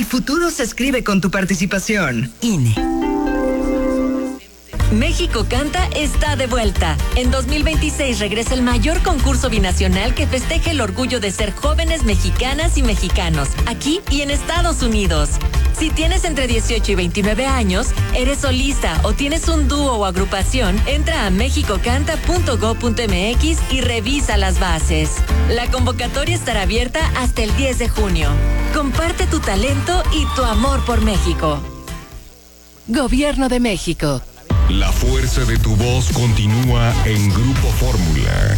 futuro se escribe con tu participación. INE. México Canta está de vuelta. En 2026 regresa el mayor concurso binacional que festeje el orgullo de ser jóvenes mexicanas y mexicanos, aquí y en Estados Unidos. Si tienes entre 18 y 29 años, eres solista o tienes un dúo o agrupación, entra a mexicocanta.go.mx y revisa las bases. La convocatoria estará abierta hasta el 10 de junio. Comparte tu talento y tu amor por México. Gobierno de México. La fuerza de tu voz continúa en Grupo Fórmula.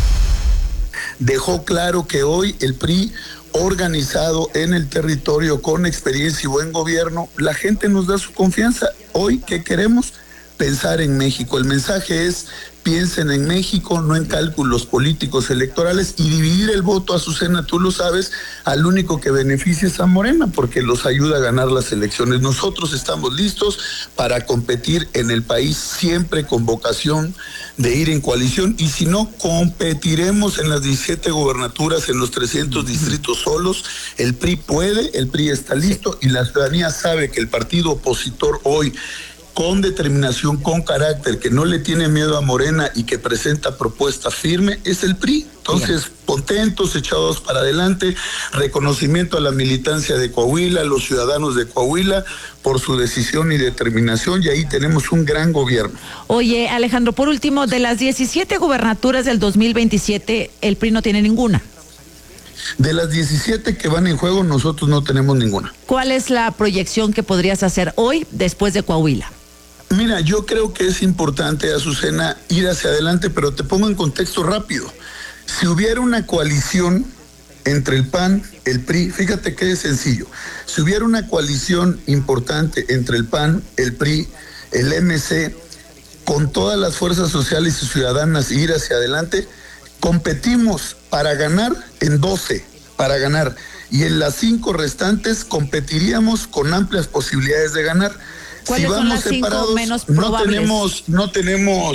Dejó claro que hoy el PRI, organizado en el territorio con experiencia y buen gobierno, la gente nos da su confianza. Hoy, ¿qué queremos? Pensar en México. El mensaje es: piensen en México, no en cálculos políticos electorales, y dividir el voto, Azucena, tú lo sabes, al único que beneficia es a Morena, porque los ayuda a ganar las elecciones. Nosotros estamos listos para competir en el país, siempre con vocación de ir en coalición, y si no, competiremos en las 17 gubernaturas, en los 300 distritos solos. El PRI puede, el PRI está listo, y la ciudadanía sabe que el partido opositor hoy, con determinación, con carácter, que no le tiene miedo a Morena y que presenta propuesta firme, es el PRI. Entonces, contentos, echados para adelante, reconocimiento a la militancia de Coahuila, a los ciudadanos de Coahuila, por su decisión y determinación, y ahí tenemos un gran gobierno. Oye, Alejandro, por último, de las 17 gubernaturas del 2027, el PRI no tiene ninguna. De las 17 que van en juego, nosotros no tenemos ninguna. ¿Cuál es la proyección que podrías hacer hoy después de Coahuila? Mira, yo creo que es importante, Azucena, ir hacia adelante, pero te pongo en contexto rápido. Si hubiera una coalición entre el PAN, el PRI, fíjate qué sencillo. Si hubiera una coalición importante entre el PAN, el PRI, el MC, con todas las fuerzas sociales y ciudadanas, y ir hacia adelante, competimos para ganar en 12, para ganar. Y en las 5 restantes competiríamos con amplias posibilidades de ganar. ¿Cuáles son las 5 menos probables? No tenemos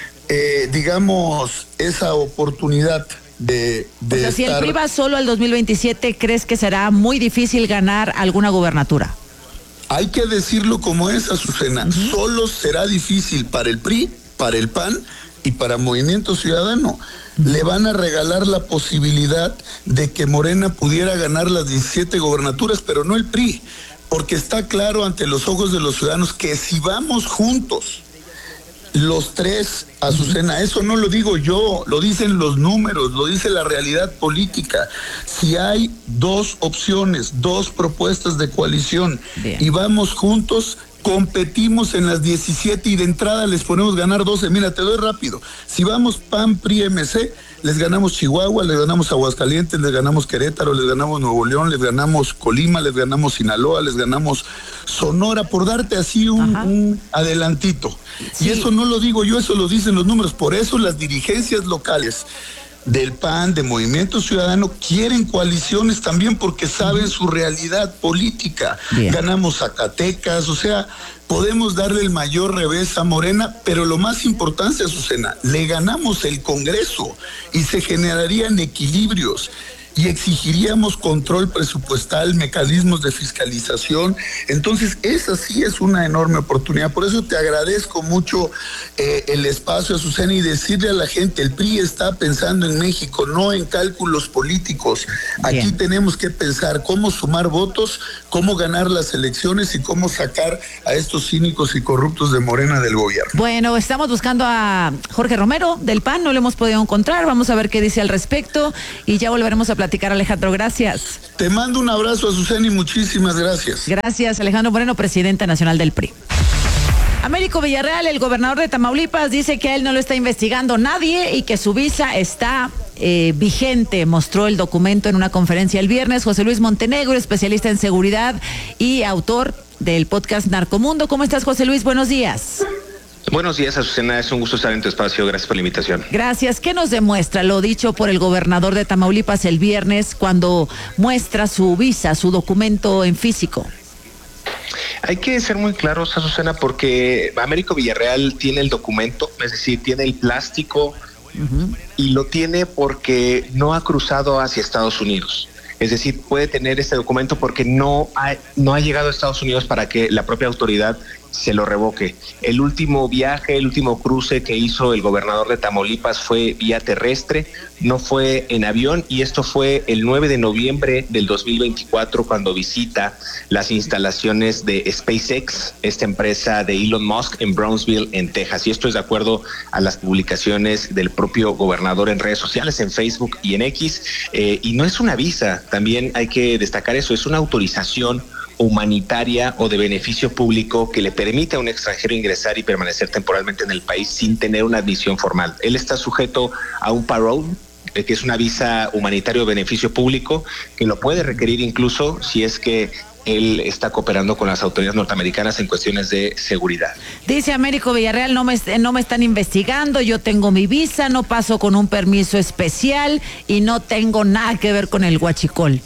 digamos, esa oportunidad de o sea, si el PRI va solo al 2027, ¿crees que será muy difícil ganar alguna gubernatura? Hay que decirlo como es, Azucena. Solo será difícil para el PRI, para el PAN y para Movimiento Ciudadano. Le van a regalar la posibilidad de que Morena pudiera ganar las 17 gubernaturas, pero no el PRI, porque está claro ante los ojos de los ciudadanos que si vamos juntos, los tres, Azucena, eso no lo digo yo, lo dicen los números, lo dice la realidad política. Si hay 2 opciones, 2 propuestas de coalición, bien, y vamos juntos, competimos en las 17 y de entrada les ponemos ganar 12. Mira, te doy rápido. Si vamos PAN, PRI, MC, les ganamos Chihuahua, les ganamos Aguascalientes, les ganamos Querétaro, les ganamos Nuevo León, les ganamos Colima, les ganamos Sinaloa, les ganamos Sonora, por darte así un adelantito. Sí. Y eso no lo digo yo, eso lo dicen los números. Por eso las dirigencias locales del PAN, de Movimiento Ciudadano, quieren coaliciones también porque saben su realidad política. Bien. Ganamos Zacatecas, o sea, podemos darle el mayor revés a Morena, pero lo más importante, Azucena, le ganamos el Congreso y se generarían equilibrios y exigiríamos control presupuestal, mecanismos de fiscalización. Entonces, esa sí es una enorme oportunidad. Por eso te agradezco mucho el espacio, Azucena, y decirle a la gente, el PRI está pensando en México, no en cálculos políticos. Aquí bien, tenemos que pensar cómo sumar votos, cómo ganar las elecciones y cómo sacar a estos cínicos y corruptos de Morena del gobierno. Bueno, estamos buscando a Jorge Romero del PAN, no lo hemos podido encontrar, vamos a ver qué dice al respecto y ya volveremos a platicar. Alejandro, gracias. Te mando un abrazo, Azucena, y muchísimas gracias. Gracias, Alejandro Moreno, presidente nacional del PRI. Américo Villarreal, el gobernador de Tamaulipas, dice que a él no lo está investigando nadie y que su visa está vigente. Mostró el documento en una conferencia el viernes. José Luis Montenegro, especialista en seguridad y autor del podcast Narcomundo. ¿Cómo estás, José Luis? Buenos días. Buenos días, Azucena, es un gusto estar en tu espacio, gracias por la invitación. Gracias. ¿Qué nos demuestra lo dicho por el gobernador de Tamaulipas el viernes cuando muestra su visa, su documento en físico? Hay que ser muy claros, Azucena, porque Américo Villarreal tiene el documento, es decir, tiene el plástico, y lo tiene porque no ha cruzado hacia Estados Unidos. Es decir, puede tener este documento porque no ha llegado a Estados Unidos para que la propia autoridad se lo revoque. El último viaje, el último cruce que hizo el gobernador de Tamaulipas fue vía terrestre, no fue en avión, y esto fue el 9 de noviembre del 2024 cuando visita las instalaciones de SpaceX, esta empresa de Elon Musk en Brownsville, en Texas. Y esto es de acuerdo a las publicaciones del propio gobernador en redes sociales, en Facebook y en X. Y no es una visa, también hay que destacar eso, es una autorización humanitaria o de beneficio público que le permite a un extranjero ingresar y permanecer temporalmente en el país sin tener una admisión formal. Él está sujeto a un parole, que es una visa humanitaria o beneficio público, que lo puede requerir incluso si es que él está cooperando con las autoridades norteamericanas en cuestiones de seguridad. Dice Américo Villarreal, no me están investigando, yo tengo mi visa, no paso con un permiso especial y no tengo nada que ver con el huachicol.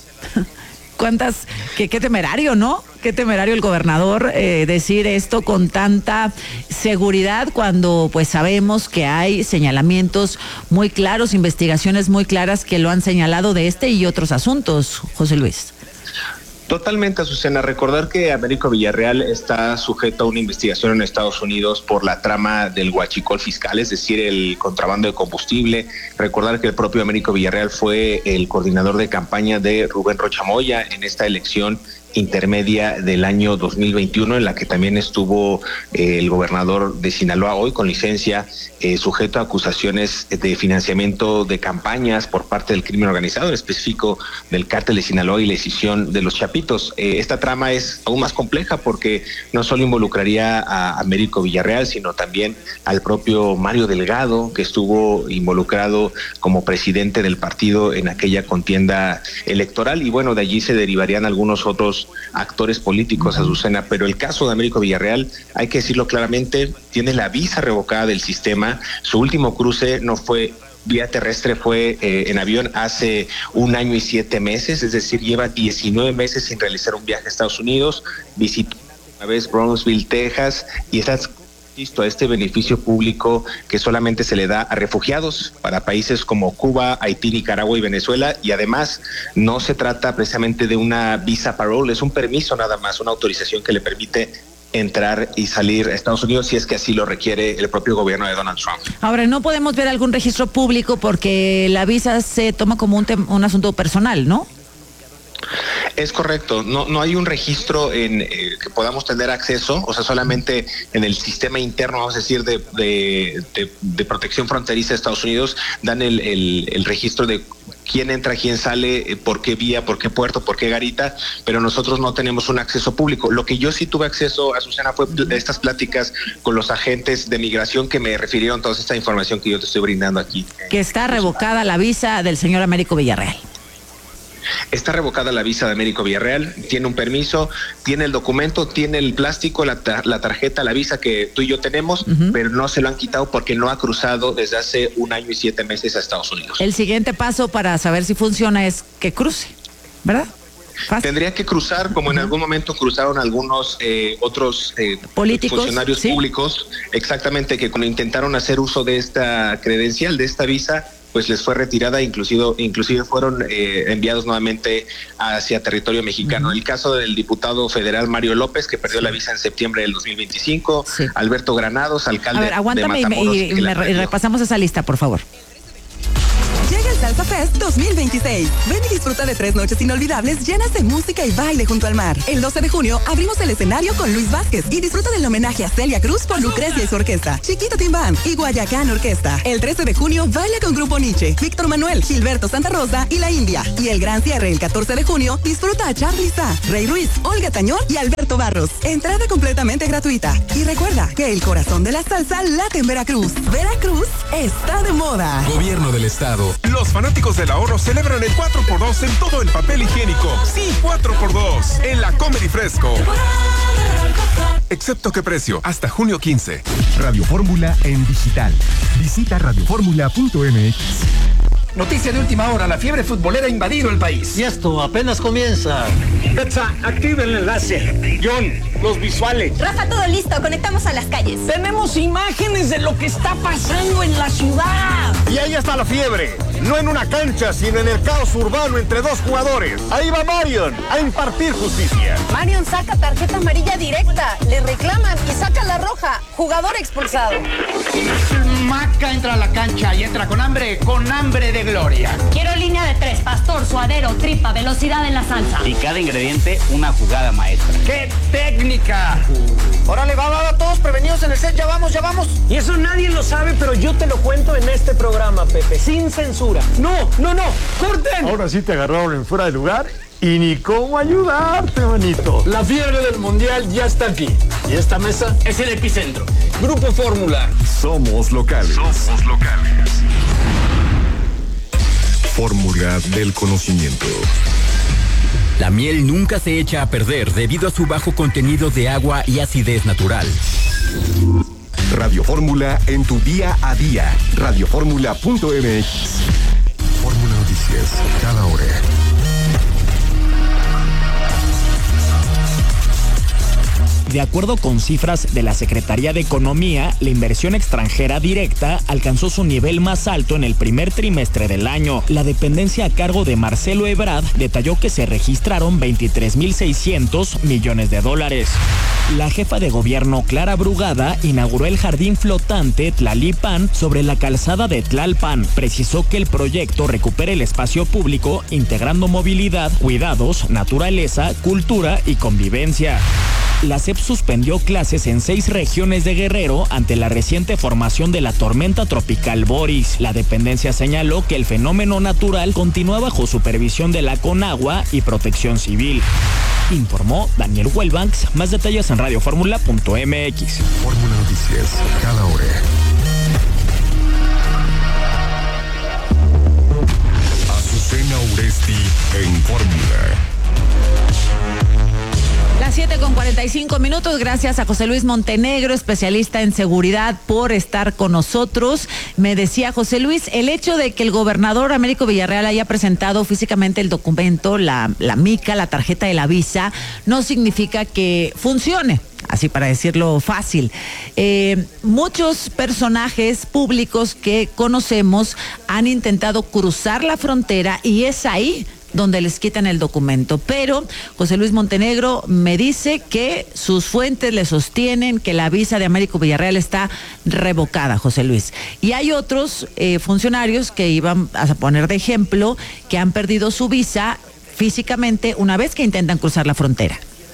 Qué temerario, ¿no? Qué temerario el gobernador decir esto con tanta seguridad cuando pues sabemos que hay señalamientos muy claros, investigaciones muy claras que lo han señalado de este y otros asuntos, José Luis. Totalmente, Azucena. Recordar que Américo Villarreal está sujeto a una investigación en Estados Unidos por la trama del huachicol fiscal, es decir, el contrabando de combustible. Recordar que el propio Américo Villarreal fue el coordinador de campaña de Rubén Rocha Moya en esta elección intermedia del año 2021, en la que también estuvo el gobernador de Sinaloa, hoy con licencia, sujeto a acusaciones de financiamiento de campañas por parte del crimen organizado, en específico del cártel de Sinaloa y la escisión de los Chapitos. Esta trama es aún más compleja porque no solo involucraría a Américo Villarreal, sino también al propio Mario Delgado, que estuvo involucrado como presidente del partido en aquella contienda electoral, y bueno, de allí se derivarían algunos otros actores políticos, Azucena, pero el caso de Américo Villarreal, hay que decirlo claramente, tiene la visa revocada del sistema. Su último cruce no fue vía terrestre, fue en avión hace 1 año y 7 meses, es decir, lleva 19 meses sin realizar un viaje a Estados Unidos. Visitó una vez Brownsville, Texas, y está a este beneficio público que solamente se le da a refugiados para países como Cuba, Haití, Nicaragua y Venezuela, y además no se trata precisamente de una visa parole, es un permiso nada más, una autorización que le permite entrar y salir a Estados Unidos si es que así lo requiere el propio gobierno de Donald Trump. Ahora, no podemos ver algún registro público porque la visa se toma como un asunto personal, ¿no? Es correcto, no hay un registro en que podamos tener acceso, o sea, solamente en el sistema interno, vamos a decir, de protección fronteriza de Estados Unidos, dan el registro de quién entra, quién sale, por qué vía, por qué puerto, por qué garita, pero nosotros no tenemos un acceso público. Lo que yo sí tuve acceso, Azucena, fue estas pláticas con los agentes de migración que me refirieron toda esta información que yo te estoy brindando aquí. Que está revocada la visa del señor Américo Villarreal. Está revocada la visa de Américo Villarreal, tiene un permiso, tiene el documento, tiene el plástico, la tarjeta, la visa que tú y yo tenemos, pero no se lo han quitado porque no ha cruzado desde hace 1 año y 7 meses a Estados Unidos. El siguiente paso para saber si funciona es que cruce, ¿verdad? Fácil. Tendría que cruzar, como en algún momento cruzaron algunos otros políticos, funcionarios públicos, exactamente, que cuando intentaron hacer uso de esta credencial, de esta visa, pues les fue retirada, inclusive fueron enviados nuevamente hacia territorio mexicano. El caso del diputado federal Mario López, que perdió la visa en septiembre del 2025, Alberto Granados, alcalde de Matamoros. Y repasamos esa lista, por favor. Llega el Salsa Fest 2026. Ven y disfruta de 3 noches inolvidables llenas de música y baile junto al mar. El 12 de junio abrimos el escenario con Luis Vázquez y disfruta del homenaje a Celia Cruz por Lucrecia y su orquesta, Chiquita Tim Band y Guayacán Orquesta. El 13 de junio baila con Grupo Nietzsche, Víctor Manuel, Gilberto Santa Rosa y La India. Y el gran cierre el 14 de junio disfruta a Charly Sá, Rey Ruiz, Olga Tañón y Alberto Barros. Entrada completamente gratuita. Y recuerda que el corazón de la salsa late en Veracruz. Veracruz está de moda. Gobierno del Estado. Los fanáticos del ahorro celebran el 4x2 en todo el papel higiénico. Sí, 4x2 en la Comedy Fresco. Excepto qué precio, hasta junio 15. Radio Fórmula en digital. Visita radioformula.mx. Noticia de última hora, la fiebre futbolera ha invadido el país. Y esto apenas comienza. Betsa, activa el enlace. John, los visuales. Rafa, todo listo, conectamos a las calles. Tenemos imágenes de lo que está pasando en la ciudad. Y ahí está la fiebre. no en una cancha, sino en el caos urbano entre dos jugadores. Ahí va Marion a impartir justicia. Marion saca tarjeta amarilla directa, le reclaman y saca la roja. Jugador expulsado. Maca entra a la cancha y entra con hambre de gloria. Quiero línea de 3, pastor, suadero, tripa, velocidad en la salsa. Y cada ingrediente una jugada maestra. ¡Qué técnica! Órale, va, todos prevenidos en el set, ya vamos. Y eso nadie lo sabe, pero yo te lo cuento en este programa, Pepe, sin censura. No, ¡corten! Ahora sí te agarraron en fuera de lugar y ni cómo ayudarte, manito. La fiebre del mundial ya está aquí. Y esta mesa es el epicentro. Grupo Fórmula. Somos locales. Fórmula del conocimiento. La miel nunca se echa a perder debido a su bajo contenido de agua y acidez natural. Radio Fórmula en tu día a día. Radioformula.mx. Fórmula Noticias, cada hora. De acuerdo con cifras de la Secretaría de Economía, la inversión extranjera directa alcanzó su nivel más alto en el primer trimestre del año. La dependencia a cargo de Marcelo Ebrard detalló que se registraron 23.600 millones de dólares. La jefa de gobierno, Clara Brugada, inauguró el jardín flotante Tlalpan sobre la calzada de Tlalpan. Precisó que el proyecto recupera el espacio público, integrando movilidad, cuidados, naturaleza, cultura y convivencia. La SEP suspendió clases en 6 regiones de Guerrero ante la reciente formación de la tormenta tropical Boris. La dependencia señaló que el fenómeno natural continúa bajo supervisión de la Conagua y Protección Civil. Informó Daniel Huelbanks. Más detalles en radioformula.mx. Fórmula Noticias, cada hora. Azucena Uresti en Fórmula. Las 7:45. Gracias a José Luis Montenegro, especialista en seguridad, por estar con nosotros. Me decía José Luis, el hecho de que el gobernador Américo Villarreal haya presentado físicamente el documento, la mica, la tarjeta de la visa, no significa que funcione. Así para decirlo fácil. Muchos personajes públicos que conocemos han intentado cruzar la frontera y es ahí donde les quitan el documento. Pero José Luis Montenegro me dice que sus fuentes le sostienen que la visa de Américo Villarreal está revocada, José Luis. Y hay otros funcionarios que iban a poner de ejemplo que han perdido su visa físicamente una vez que intentan cruzar la frontera.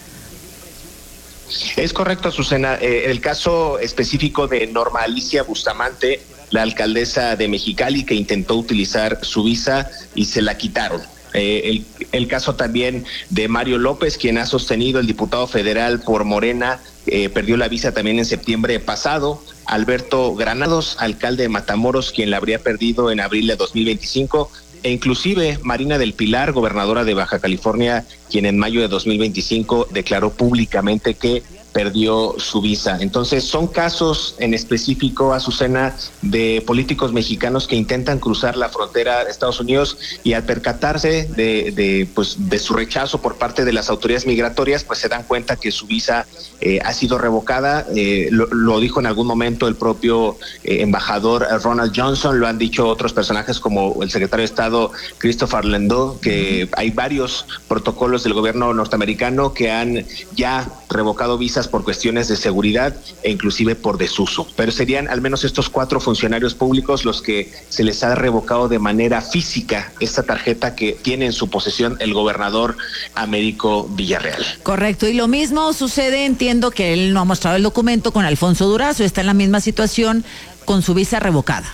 Es correcto, Azucena. El caso específico de Norma Alicia Bustamante, la alcaldesa de Mexicali, que intentó utilizar su visa y se la quitaron. El caso también de Mario López, quien ha sostenido, el diputado federal por Morena, perdió la visa también en septiembre pasado. Alberto Granados, alcalde de Matamoros, quien la habría perdido en abril de 2025. E inclusive Marina del Pilar, gobernadora de Baja California, quien en mayo de 2025 declaró públicamente que perdió su visa. Entonces son casos en específico, Azucena, de políticos mexicanos que intentan cruzar la frontera de Estados Unidos y al percatarse de su rechazo por parte de las autoridades migratorias, pues se dan cuenta que su visa ha sido revocada. Lo dijo en algún momento el propio embajador Ronald Johnson, lo han dicho otros personajes como el secretario de Estado Christopher Landau, que hay varios protocolos del gobierno norteamericano que han ya revocado visas por cuestiones de seguridad e inclusive por desuso. Pero serían al menos estos 4 funcionarios públicos los que se les ha revocado de manera física esta tarjeta que tiene en su posesión el gobernador Américo Villarreal. Correcto, y lo mismo sucede, entiendo que él no ha mostrado el documento, con Alfonso Durazo, está en la misma situación con su visa revocada.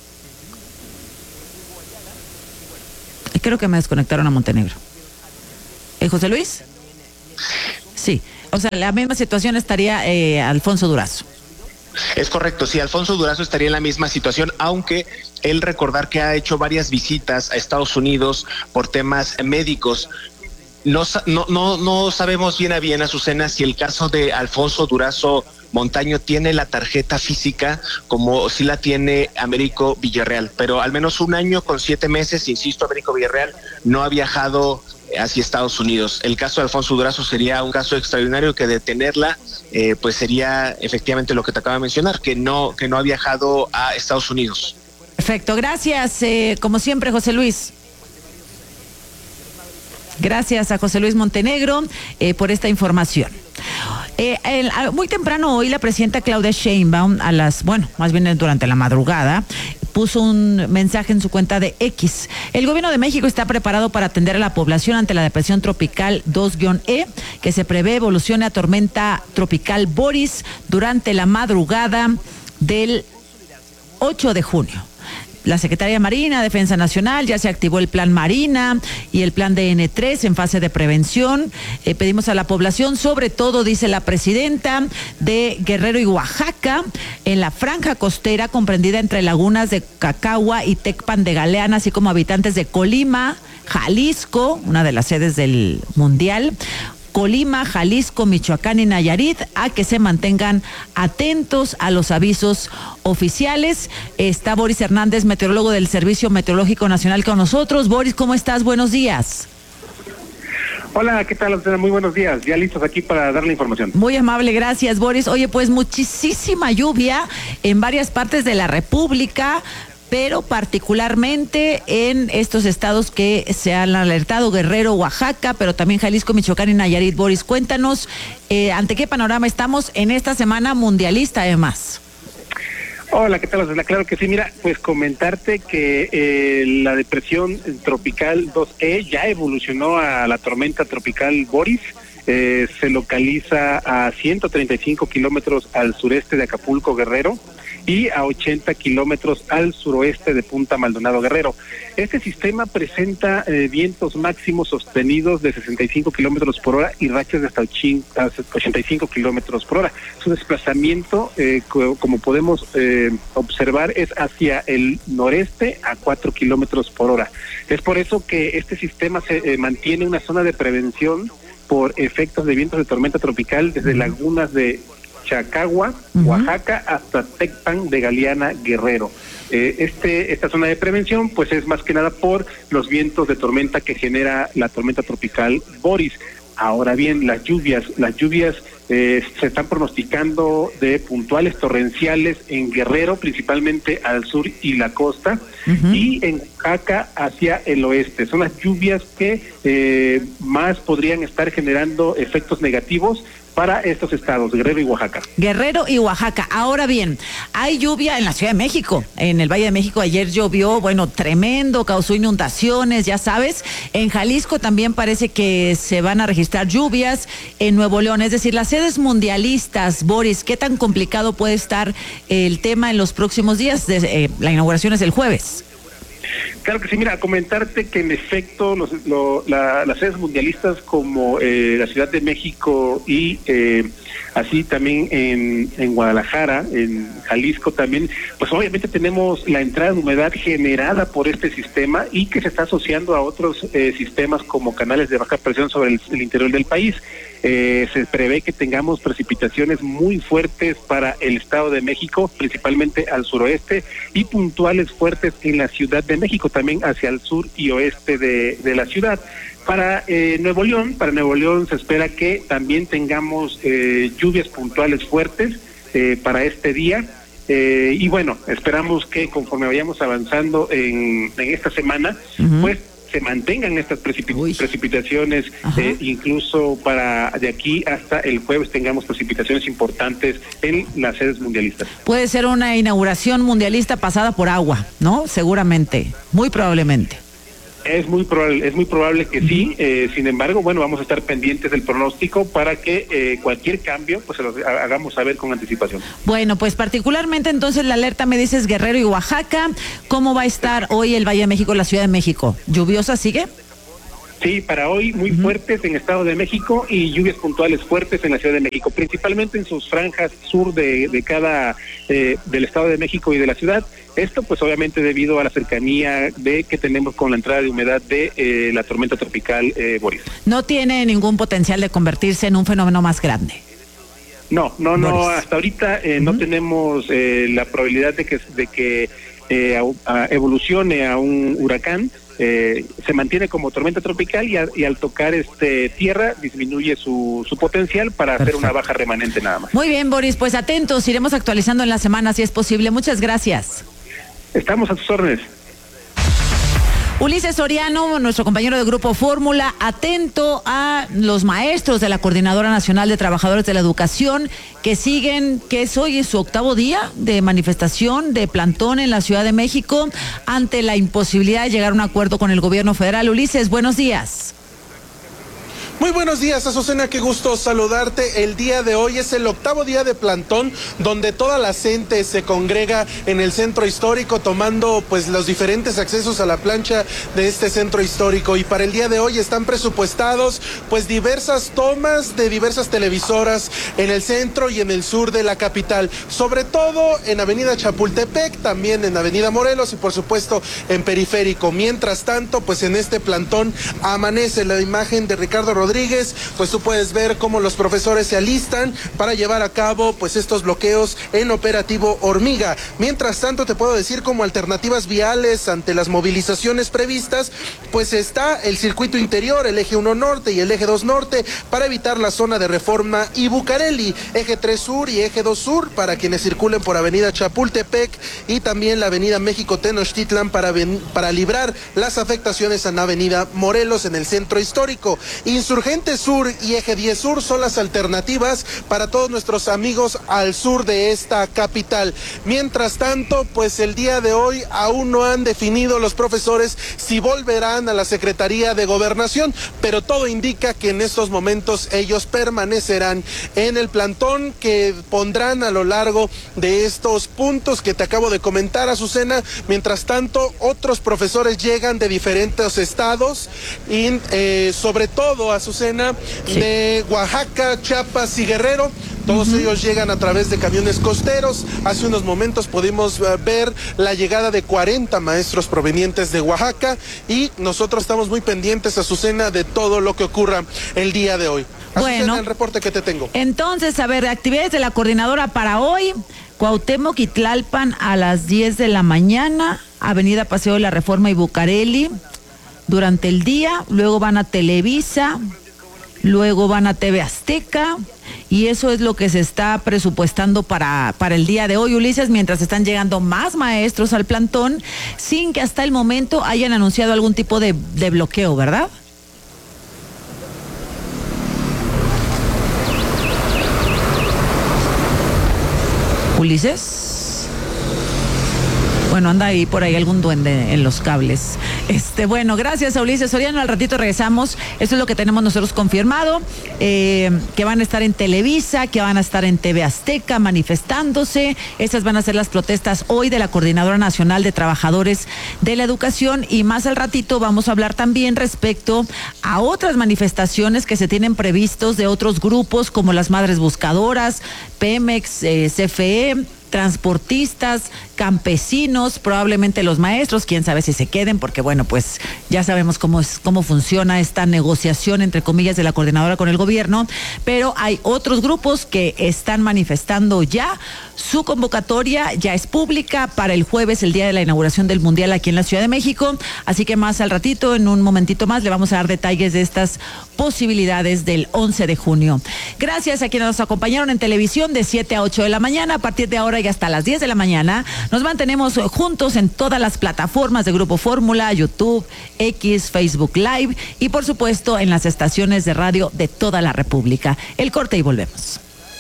Creo que me desconectaron a Montenegro. ¿José Luis? Sí. O sea, la misma situación estaría Alfonso Durazo. Es correcto, sí, Alfonso Durazo estaría en la misma situación, aunque él recordar que ha hecho varias visitas a Estados Unidos por temas médicos. No sabemos bien a bien, Azucena, si el caso de Alfonso Durazo Montaño tiene la tarjeta física como si la tiene Américo Villarreal, pero al menos 1 año con 7 meses, insisto, Américo Villarreal no ha viajado hacia Estados Unidos. El caso de Alfonso Durazo sería un caso extraordinario que de tenerla, pues sería efectivamente lo que te acabo de mencionar, que no ha viajado a Estados Unidos. Perfecto, gracias, como siempre, José Luis. Gracias a José Luis Montenegro por esta información. Muy temprano hoy la presidenta Claudia Sheinbaum más bien durante la madrugada, puso un mensaje en su cuenta de X. El gobierno de México está preparado para atender a la población ante la depresión tropical 2-E, que se prevé evolucione a tormenta tropical Boris durante la madrugada del 8 de junio. La Secretaría de Marina, Defensa Nacional, ya se activó el plan Marina y el plan DN3 en fase de prevención. Pedimos a la población, sobre todo, dice la presidenta, de Guerrero y Oaxaca, en la franja costera comprendida entre lagunas de Cacagua y Tecpan de Galeana, así como habitantes de Colima, Jalisco, una de las sedes del Mundial, Colima, Jalisco, Michoacán y Nayarit, a que se mantengan atentos a los avisos oficiales. Está Boris Hernández, meteorólogo del Servicio Meteorológico Nacional, con nosotros. Boris, ¿cómo estás? Buenos días. Hola, ¿qué tal? Muy buenos días. Ya listos aquí para dar la información. Muy amable, gracias, Boris. Oye, pues muchísima lluvia en varias partes de la República, pero particularmente en estos estados que se han alertado, Guerrero, Oaxaca, pero también Jalisco, Michoacán y Nayarit. Boris, cuéntanos, ¿ante qué panorama estamos en esta semana mundialista, además? Hola, ¿qué tal? Claro que sí, mira, pues comentarte que la depresión tropical 2E ya evolucionó a la tormenta tropical Boris. Se localiza a 135 kilómetros al sureste de Acapulco, Guerrero, y a 80 kilómetros al suroeste de Punta Maldonado, Guerrero. Este sistema presenta vientos máximos sostenidos de 65 kilómetros por hora y rachas de hasta 85 kilómetros por hora. Su desplazamiento, como podemos observar, es hacia el noreste a 4 kilómetros por hora. Es por eso que este sistema se mantiene una zona de prevención por efectos de vientos de tormenta tropical desde lagunas de Chacagua, Oaxaca, hasta Tecpan de Galeana, Guerrero. Esta zona de prevención pues es más que nada por los vientos de tormenta que genera la tormenta tropical Boris. Ahora bien, las lluvias se están pronosticando de puntuales torrenciales en Guerrero, principalmente al sur y la costa, y en Oaxaca hacia el oeste. Son las lluvias que más podrían estar generando efectos negativos para estos estados, Guerrero y Oaxaca. Guerrero y Oaxaca. Ahora bien, hay lluvia en la Ciudad de México, en el Valle de México. Ayer llovió, tremendo, causó inundaciones, ya sabes. En Jalisco también parece que se van a registrar lluvias. En Nuevo León, es decir, las sedes mundialistas. Boris, ¿qué tan complicado puede estar el tema en los próximos días? La inauguración es el jueves. Claro que sí, mira, comentarte que en efecto las sedes mundialistas como la Ciudad de México y así también en Guadalajara, en Jalisco también, pues obviamente tenemos la entrada de humedad generada por este sistema y que se está asociando a otros sistemas como canales de baja presión sobre el interior del país. Se prevé que tengamos precipitaciones muy fuertes para el Estado de México, principalmente al suroeste, y puntuales fuertes en la Ciudad de México, también hacia el sur y oeste de la ciudad. Para Nuevo León se espera que también tengamos lluvias puntuales fuertes para este día. Y bueno, esperamos que conforme vayamos avanzando en esta semana, pues se mantengan estas precipitaciones, incluso para de aquí hasta el jueves tengamos precipitaciones importantes en las sedes mundialistas. Puede ser una inauguración mundialista pasada por agua, ¿no? Seguramente, muy probablemente. Es muy probable que sí. Sin embargo, bueno, vamos a estar pendientes del pronóstico para que cualquier cambio pues se lo hagamos saber con anticipación. Bueno, pues particularmente entonces la alerta me dices Guerrero y Oaxaca. ¿Cómo va a estar hoy el Valle de México, la Ciudad de México? ¿Lluviosa sigue? Sí, para hoy muy fuertes en Estado de México y lluvias puntuales fuertes en la Ciudad de México, principalmente en sus franjas sur del Estado de México y de la ciudad. Esto pues obviamente debido a la cercanía que tenemos con la entrada de humedad de la tormenta tropical Boris. ¿No tiene ningún potencial de convertirse en un fenómeno más grande? No, hasta ahorita no tenemos la probabilidad de que evolucione a un huracán. Se mantiene como tormenta tropical y al tocar tierra disminuye su potencial para hacer una baja remanente nada más. Muy bien, Boris, pues atentos, iremos actualizando en la semana si es posible. Muchas gracias. Estamos a tus órdenes. Ulises Soriano, nuestro compañero de Grupo Fórmula, atento a los maestros de la Coordinadora Nacional de Trabajadores de la Educación que siguen, que es hoy su 8º día de manifestación, de plantón en la Ciudad de México, ante la imposibilidad de llegar a un acuerdo con el gobierno federal. Ulises, buenos días. Muy buenos días, Azucena, qué gusto saludarte. El día de hoy es el 8º día de plantón, donde toda la gente se congrega en el centro histórico, tomando pues los diferentes accesos a la plancha de este centro histórico. Y para el día de hoy están presupuestados pues diversas tomas de diversas televisoras en el centro y en el sur de la capital, sobre todo en Avenida Chapultepec, también en Avenida Morelos y por supuesto en Periférico. Mientras tanto, pues en este plantón amanece la imagen de Ricardo Rodríguez. Pues tú puedes ver cómo los profesores se alistan para llevar a cabo pues estos bloqueos en operativo Hormiga. Mientras tanto, te puedo decir como alternativas viales ante las movilizaciones previstas, pues está el circuito interior, el eje 1 norte y el eje 2 norte para evitar la zona de Reforma y Bucareli, eje 3 sur y eje 2 sur para quienes circulen por Avenida Chapultepec y también la Avenida México Tenochtitlan para librar las afectaciones en Avenida Morelos en el centro histórico. Insurgente Sur y Eje 10 Sur son las alternativas para todos nuestros amigos al sur de esta capital. Mientras tanto, pues el día de hoy aún no han definido los profesores si volverán a la Secretaría de Gobernación, pero todo indica que en estos momentos ellos permanecerán en el plantón que pondrán a lo largo de estos puntos que te acabo de comentar, Azucena. Mientras tanto, otros profesores llegan de diferentes estados y sobre todo, Azucena, sí, de Oaxaca, Chiapas y Guerrero. Todos ellos llegan a través de camiones costeros. Hace unos momentos pudimos ver la llegada de 40 maestros provenientes de Oaxaca y nosotros estamos muy pendientes, Azucena, de todo lo que ocurra el día de hoy. Azucena, bueno, el reporte que te tengo. Entonces, a ver, actividades de la coordinadora para hoy: Cuauhtémoc y Tlalpan a las 10 de la mañana, Avenida Paseo de la Reforma y Bucareli durante el día, luego van a Televisa, luego van a TV Azteca, y eso es lo que se está presupuestando para el día de hoy, Ulises, mientras están llegando más maestros al plantón, sin que hasta el momento hayan anunciado algún tipo de bloqueo, ¿verdad? Ulises. Bueno, anda ahí por ahí algún duende en los cables. Bueno, gracias a Ulises Soriano. Al ratito regresamos. Eso es lo que tenemos nosotros confirmado, que van a estar en Televisa, que van a estar en TV Azteca manifestándose. Esas van a ser las protestas hoy de la Coordinadora Nacional de Trabajadores de la Educación, y más al ratito vamos a hablar también respecto a otras manifestaciones que se tienen previstos de otros grupos como las Madres Buscadoras, Pemex, CFE, transportistas, campesinos, probablemente los maestros, quién sabe si se queden, porque bueno, pues ya sabemos cómo funciona esta negociación, entre comillas, de la coordinadora con el gobierno, pero hay otros grupos que están manifestando ya. Su convocatoria ya es pública para el jueves, el día de la inauguración del Mundial aquí en la Ciudad de México, así que más al ratito, en un momentito más, le vamos a dar detalles de estas posibilidades del 11 de junio. Gracias a quienes nos acompañaron en televisión de 7 a 8 de la mañana, a partir de ahora y hasta las 10 de la mañana, nos mantenemos juntos en todas las plataformas de Grupo Fórmula, YouTube, X, Facebook Live y por supuesto en las estaciones de radio de toda la República. El corte y volvemos.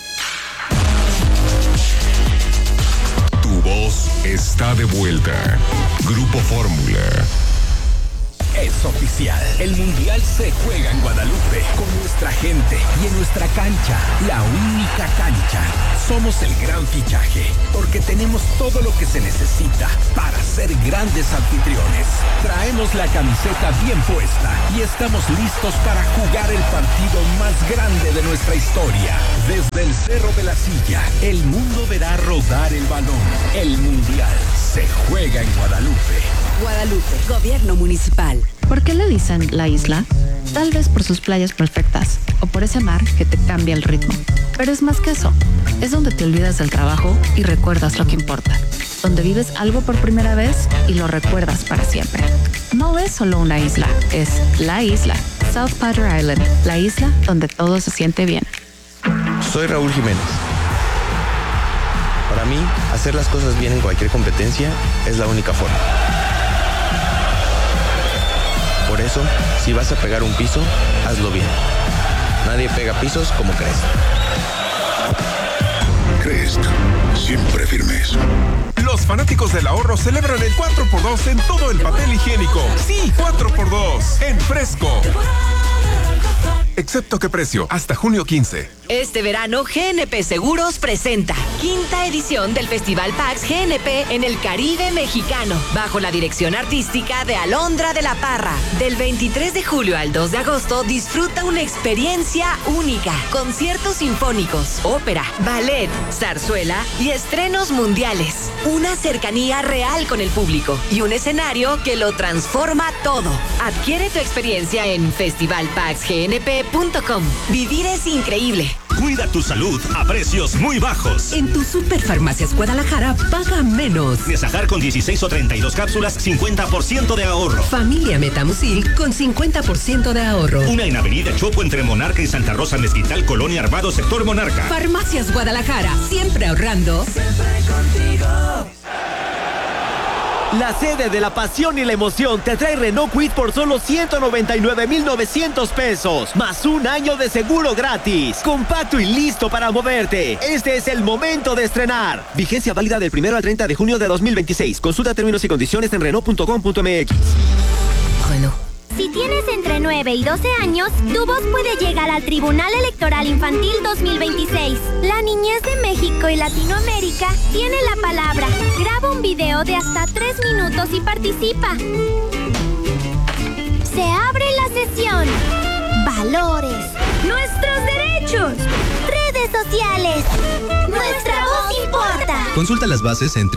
Tu voz está de vuelta. Grupo Fórmula. Es oficial. El Mundial se juega en Guadalupe, con nuestra gente y en nuestra cancha, la única cancha. Somos el gran fichaje, porque tenemos todo lo que se necesita para ser grandes anfitriones. Traemos la camiseta bien puesta y estamos listos para jugar el partido más grande de nuestra historia. Desde el Cerro de la Silla, el mundo verá rodar el balón. El Mundial se juega en Guadalupe. Guadalupe, Gobierno Municipal. ¿Por qué le dicen la isla? Tal vez por sus playas perfectas o por ese mar que te cambia el ritmo. Pero es más que eso. Es donde te olvidas del trabajo y recuerdas lo que importa. Donde vives algo por primera vez y lo recuerdas para siempre. No es solo una isla, es la isla. South Padre Island, la isla donde todo se siente bien. Soy Raúl Jiménez. Para mí, hacer las cosas bien en cualquier competencia es la única forma. Por eso, si vas a pegar un piso, hazlo bien. Nadie pega pisos como Crest. Crest, siempre firmes. Los fanáticos del ahorro celebran el 4x2 en todo el papel higiénico. Sí, 4x2 en Fresco. Excepto qué precio, hasta junio 15. Este verano, GNP Seguros presenta quinta edición del Festival PAX GNP en el Caribe mexicano, bajo la dirección artística de Alondra de la Parra. Del 23 de julio al 2 de agosto, disfruta una experiencia única. Conciertos sinfónicos, ópera, ballet, zarzuela y estrenos mundiales. Una cercanía real con el público y un escenario que lo transforma todo. Adquiere tu experiencia en festivalpaxgnp.com. Vivir es increíble. Cuida tu salud a precios muy bajos. En tu Superfarmacias Guadalajara paga menos. Nesajar con 16 o 32 cápsulas, 50% de ahorro. Familia Metamucil con 50% de ahorro. Una en Avenida Chopo entre Monarca y Santa Rosa Mezquital, Colonia Armado, sector Monarca. Farmacias Guadalajara, siempre ahorrando. Siempre contigo. La sede de la pasión y la emoción te trae Renault Kwid por solo 199,900 pesos, más un año de seguro gratis. Compacto y listo para moverte. Este es el momento de estrenar. Vigencia válida del 1 al 30 de junio de 2026. Consulta términos y condiciones en Renault.com.mx. Renault. Si tienes entre 9 y 12 años, tu voz puede llegar al Tribunal Electoral Infantil 2026. La niñez de México y Latinoamérica tiene la palabra. Graba un video de hasta 3 minutos y participa. Se abre la sesión. Valores. Nuestros derechos. Redes sociales. Nuestra voz importa. Consulta las bases en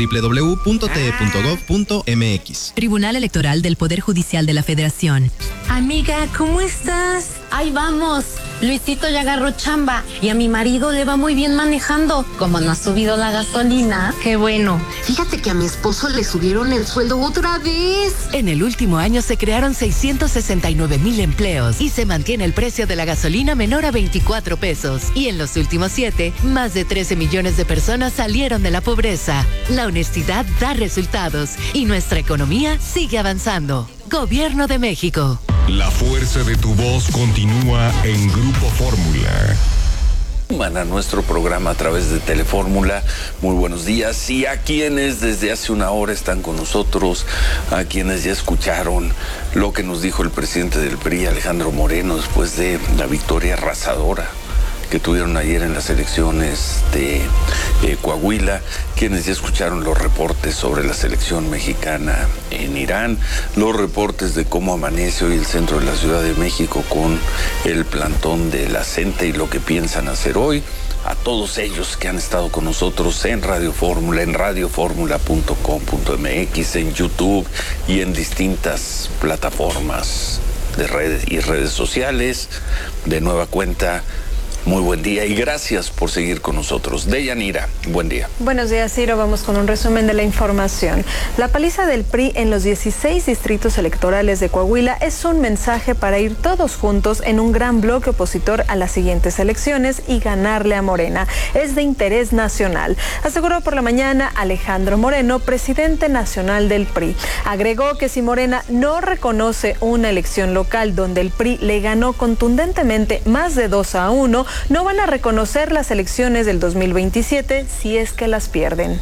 www.te.gov.mx. Tribunal Electoral del Poder Judicial de la Federación. Amiga, ¿cómo estás? Ahí vamos. Luisito ya agarró chamba y a mi marido le va muy bien manejando. Como no ha subido la gasolina. Qué bueno. Fíjate que a mi esposo le subieron el sueldo otra vez. En el último año se crearon 669,000 empleos y se mantiene el precio de la gasolina menor a 24 pesos. Y en los últimos 7, más de 13 millones de personas salieron de la pobreza. La honestidad da resultados y nuestra economía sigue avanzando. Gobierno de México. La fuerza de tu voz continúa en Grupo Fórmula. A nuestro programa a través de Telefórmula. Muy buenos días. Y a quienes desde hace una hora están con nosotros, a quienes ya escucharon lo que nos dijo el presidente del PRI, Alejandro Moreno, después de la victoria arrasadora que tuvieron ayer en las elecciones de Coahuila, quienes ya escucharon los reportes sobre la selección mexicana en Irán, los reportes de cómo amanece hoy el centro de la Ciudad de México con el plantón de la CENTE y lo que piensan hacer hoy. A todos ellos que han estado con nosotros en Radio Fórmula, en radioformula.com.mx, en YouTube y en distintas plataformas de redes y redes sociales. De nueva cuenta, muy buen día y gracias por seguir con nosotros. Deyanira, buen día. Buenos días, Ciro. Vamos con un resumen de la información. La paliza del PRI en los 16 distritos electorales de Coahuila es un mensaje para ir todos juntos en un gran bloque opositor a las siguientes elecciones y ganarle a Morena. Es de interés nacional, aseguró por la mañana Alejandro Moreno, presidente nacional del PRI. Agregó que si Morena no reconoce una elección local donde el PRI le ganó contundentemente más de 2-1, no van a reconocer las elecciones del 2027 si es que las pierden.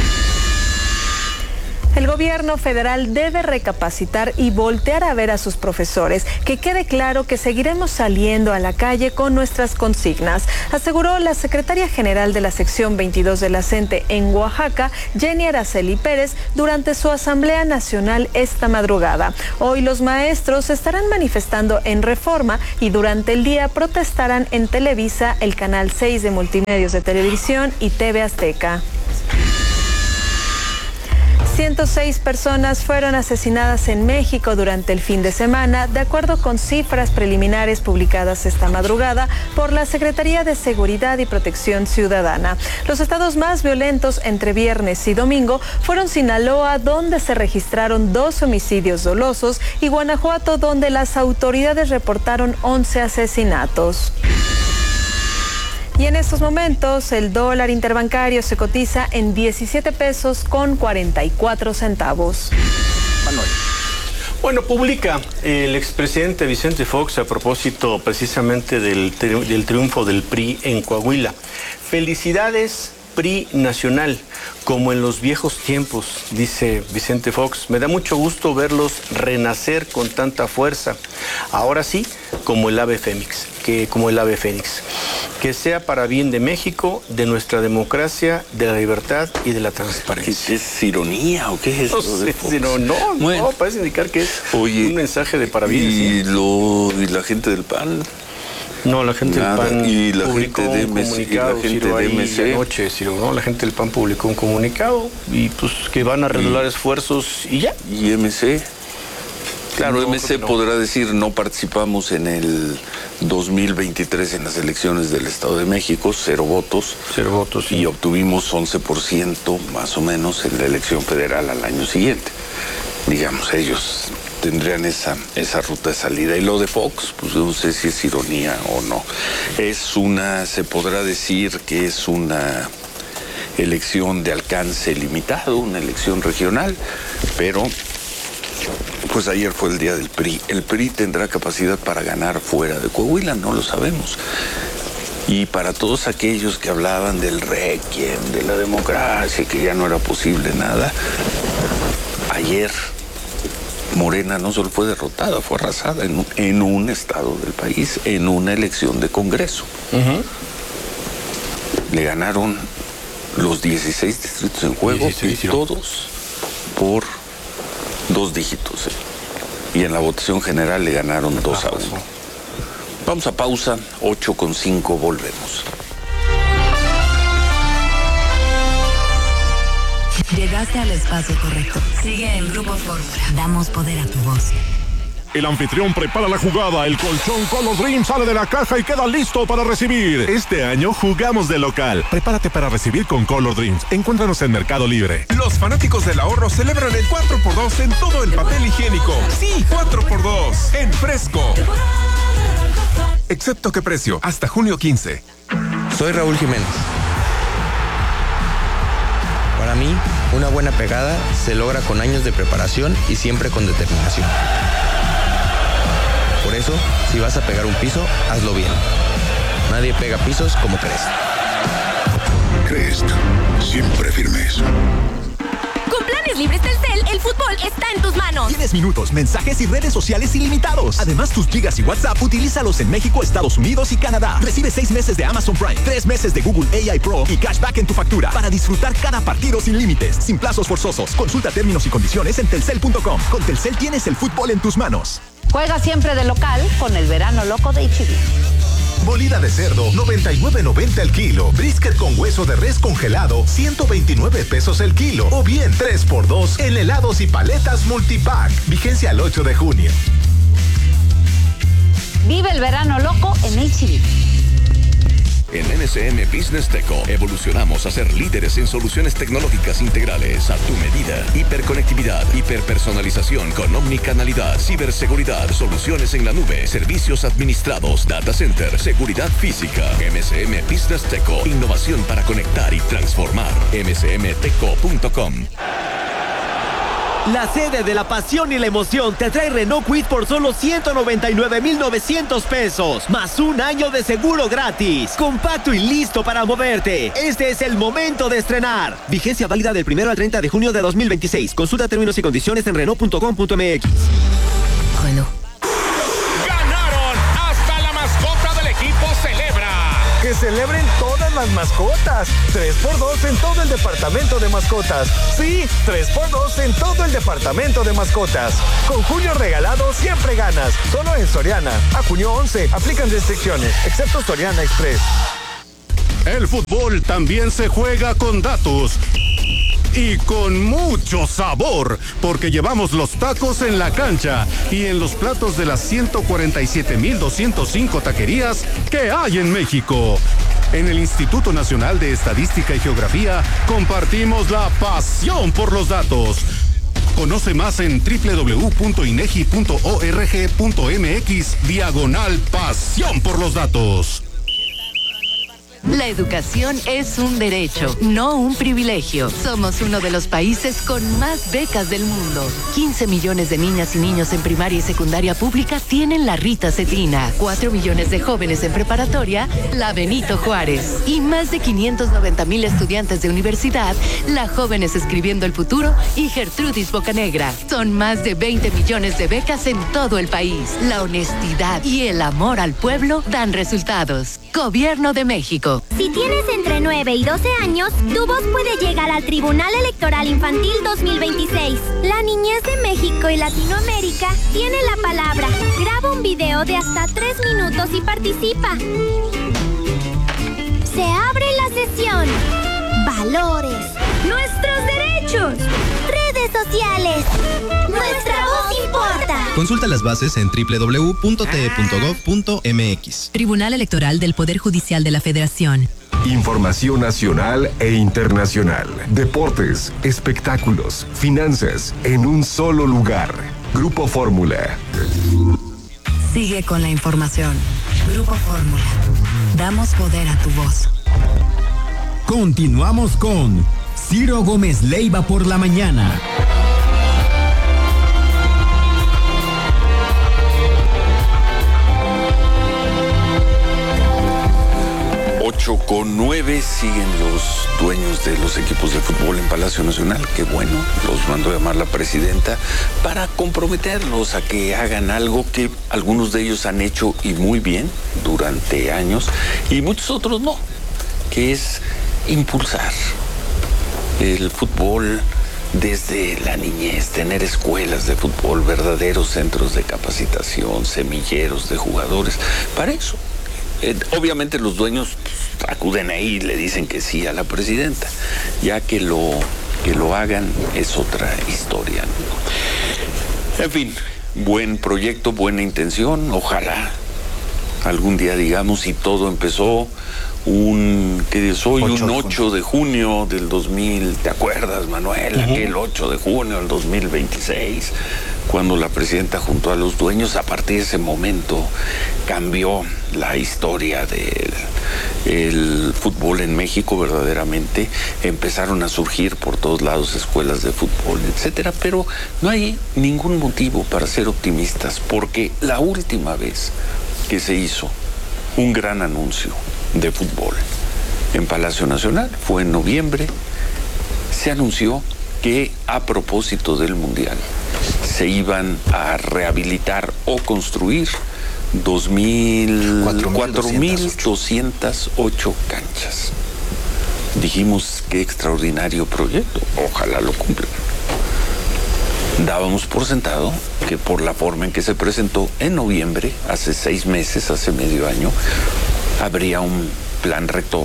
El gobierno federal debe recapacitar y voltear a ver a sus profesores. Que quede claro que seguiremos saliendo a la calle con nuestras consignas, aseguró la secretaria general de la sección 22 de la CENTE en Oaxaca, Jenny Araceli Pérez, durante su asamblea nacional esta madrugada. Hoy los maestros se estarán manifestando en Reforma y durante el día protestarán en Televisa, el canal 6 de Multimedios de Televisión y TV Azteca. 106 personas fueron asesinadas en México durante el fin de semana, de acuerdo con cifras preliminares publicadas esta madrugada por la Secretaría de Seguridad y Protección Ciudadana. Los estados más violentos entre viernes y domingo fueron Sinaloa, donde se registraron 2 homicidios dolosos, y Guanajuato, donde las autoridades reportaron 11 asesinatos. Y en estos momentos el dólar interbancario se cotiza en 17 pesos con 44 centavos. Manuel. Bueno, publica el expresidente Vicente Fox a propósito precisamente del triunfo del PRI en Coahuila. Felicidades, PRI nacional, como en los viejos tiempos, dice Vicente Fox. Me da mucho gusto verlos renacer con tanta fuerza. Ahora sí, como el ave fénix, que sea para bien de México, de nuestra democracia, de la libertad y de la transparencia. ¿Es ironía o qué es eso? No, parece indicar que es un mensaje de parabienes. ¿Y la gente del PAN? No, la gente del PAN y la publicó gente de un comunicado, la gente de MC. Anoche, Ciro, ¿no? La gente del PAN publicó un comunicado y pues que van a redoblar esfuerzos y ya. ¿Y MC? Claro, No, MC no. podrá decir no participamos en el 2023 en las elecciones del Estado de México, 0 votos. 0 votos. Y obtuvimos 11% más o menos en la elección federal al año siguiente. Digamos, ellos tendrían esa ruta de salida. Y lo de Fox, pues no sé si es ironía o no. Se podrá decir que es una elección de alcance limitado, una elección regional, pero pues ayer fue el día del PRI. ¿El PRI tendrá capacidad para ganar fuera de Coahuila? No lo sabemos. Y para todos aquellos que hablaban del requiem, de la democracia, que ya no era posible nada, ayer Morena no solo fue derrotada, fue arrasada en un estado del país, en una elección de Congreso. Le ganaron los 16 distritos en juego y todos por 2 dígitos. Y en la votación general le ganaron 2-1. Vamos a pausa, 8:05, volvemos. Llegaste al espacio correcto. Sigue en Grupo Fórmula. Damos poder a tu voz. El anfitrión prepara la jugada, el colchón Color Dream sale de la caja y queda listo para recibir. Este año jugamos de local. Prepárate para recibir con Color Dreams. Encuéntranos en Mercado Libre. Los fanáticos del ahorro celebran el 4x2 en todo el papel higiénico. Sí, 4x2 en Fresco. Excepto qué precio, hasta junio 15. Soy Raúl Jiménez. Para mí, una buena pegada se logra con años de preparación y siempre con determinación. Por eso, si vas a pegar un piso, hazlo bien. Nadie pega pisos como Crest. Crest, siempre firmes. Con planes libres Telcel, el fútbol está en tus manos. Tienes minutos, mensajes y redes sociales ilimitados. Además, tus gigas y WhatsApp, utilízalos en México, Estados Unidos y Canadá. Recibe 6 meses de Amazon Prime, 3 meses de Google AI Pro y cashback en tu factura para disfrutar cada partido sin límites, sin plazos forzosos. Consulta términos y condiciones en telcel.com. Con Telcel tienes el fútbol en tus manos. Juega siempre de local con el verano loco de H-E-B. Molida de cerdo, 99.90 el kilo. Brisket con hueso de res congelado, 129 pesos el kilo. O bien 3x2 en helados y paletas multipack. Vigencia al 8 de junio. Vive el verano loco en H-E-B. En NSM Business Teco evolucionamos a ser líderes en soluciones tecnológicas integrales a tu medida. Hiperconectividad, hiperpersonalización con omnicanalidad, ciberseguridad, soluciones en la nube, servicios administrados, data center, seguridad física. MSM Business Teco, innovación para conectar y transformar. msmteco.com. La sede de la pasión y la emoción te trae Renault Kwid por solo 199,900 pesos, más un año de seguro gratis. Compacto y listo para moverte. Este es el momento de estrenar. Vigencia válida del 1 al 30 de junio de 2026. Consulta términos y condiciones en Renault.com.mx. Renault. ¡Ganaron! ¡Hasta la mascota del equipo celebra! ¡Que celebren todas las mascotas! 3x2 en todo el departamento de mascotas. Sí, 3x2 en todo el departamento de mascotas. Con junio regalado siempre ganas. Solo en Soriana. A junio 11. Aplican restricciones, excepto Soriana Express. El fútbol también se juega con datos. Y con mucho sabor, porque llevamos los tacos en la cancha y en los platos de las 147,205 taquerías que hay en México. En el Instituto Nacional de Estadística y Geografía compartimos la pasión por los datos. Conoce más en www.inegi.org.mx/pasión por los datos. La educación es un derecho, no un privilegio. Somos uno de los países con más becas del mundo. 15 millones de niñas y niños en primaria y secundaria pública tienen la Rita Cetina. 4 millones de jóvenes en preparatoria, la Benito Juárez. Y más de 590,000 estudiantes de universidad, la Jóvenes Escribiendo el Futuro y Gertrudis Bocanegra. Son más de 20 millones de becas en todo el país. La honestidad y el amor al pueblo dan resultados. Gobierno de México. Si tienes entre 9 y 12 años, tu voz puede llegar al Tribunal Electoral Infantil 2026. La niñez de México y Latinoamérica tiene la palabra. Graba un video de hasta 3 minutos y participa. Se abre la sesión. Valores. Nuestros derechos. Redes sociales. Nuestra voz importa. Consulta las bases en www.te.gov.mx. Tribunal Electoral del Poder Judicial de la Federación. Información nacional e internacional. Deportes, espectáculos, finanzas, en un solo lugar. Grupo Fórmula. Sigue con la información. Grupo Fórmula. Damos poder a tu voz. Continuamos con Ciro Gómez Leiva por la mañana. 8:09 siguen los dueños de los equipos de fútbol en Palacio Nacional. Qué bueno, los mandó a llamar la presidenta para comprometerlos a que hagan algo que algunos de ellos han hecho y muy bien durante años y muchos otros no, que es impulsar el fútbol desde la niñez, tener escuelas de fútbol, verdaderos centros de capacitación, semilleros de jugadores. Para eso, obviamente los dueños acuden ahí y le dicen que sí a la presidenta. Ya que lo hagan es otra historia, ¿no? En fin, buen proyecto, buena intención. Ojalá algún día digamos si todo empezó un 8 de junio del 2000, ¿te acuerdas, Manuel? Aquel 8 de junio del 2026, cuando la presidenta juntó a los dueños. A partir de ese momento cambió la historia del fútbol en México verdaderamente. Empezaron a surgir por todos lados escuelas de fútbol, etcétera, pero no hay ningún motivo para ser optimistas, porque la última vez que se hizo un gran anuncio de fútbol en Palacio Nacional fue en noviembre. Se anunció que a propósito del Mundial se iban a rehabilitar o construir 4,208 canchas. Dijimos, qué extraordinario proyecto, ojalá lo cumplan. Dábamos por sentado que por la forma en que se presentó en noviembre, hace 6 meses, hace medio año, habría un plan rector.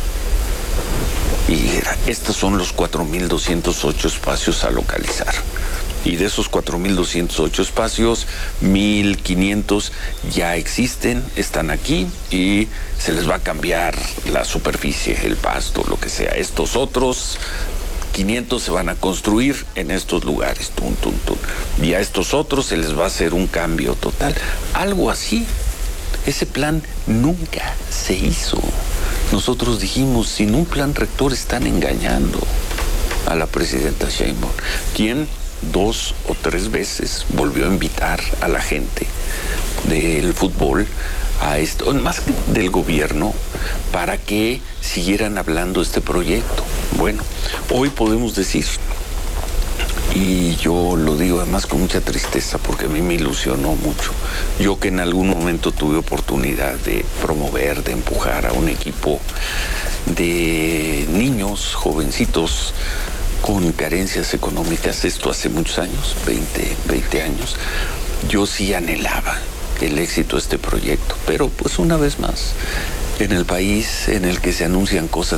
Y estos son los 4,208 espacios a localizar. Y de esos 4,208 espacios, 1,500 ya existen, están aquí y se les va a cambiar la superficie, el pasto, lo que sea. Estos otros 500 se van a construir en estos lugares, y a estos otros se les va a hacer un cambio total. Algo así. Ese plan nunca se hizo. Nosotros dijimos, sin un plan rector están engañando a la presidenta Sheinbaum, quien 2 o 3 veces volvió a invitar a la gente del fútbol a esto, más que del gobierno, para que siguieran hablando de este proyecto. Bueno, hoy podemos decir, y yo lo digo además con mucha tristeza porque a mí me ilusionó mucho, yo que en algún momento tuve oportunidad de promover, de empujar a un equipo de niños, jovencitos con carencias económicas, esto hace muchos años, 20 años, yo sí anhelaba el éxito de este proyecto, pero pues una vez más, en el país en el que se anuncian cosas